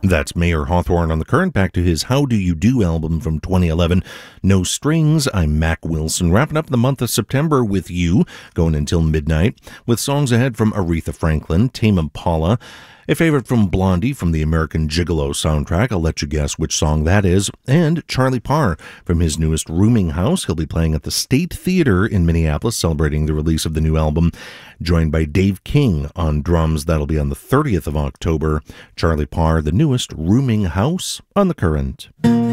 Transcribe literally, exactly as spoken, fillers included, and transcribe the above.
That's Mayer Hawthorne on The Current. Back to his How Do You Do album from twenty eleven. No Strings. I'm Mac Wilson. Wrapping up the month of September with you, going until midnight, with songs ahead from Aretha Franklin, Tame Impala, a favorite from Blondie from the American Gigolo soundtrack. I'll let you guess which song that is. And Charlie Parr from his newest Rooming House. He'll be playing at the State Theater in Minneapolis, celebrating the release of the new album. Joined by Dave King on drums. That'll be on the thirtieth of October. Charlie Parr, the newest Rooming House on The Current.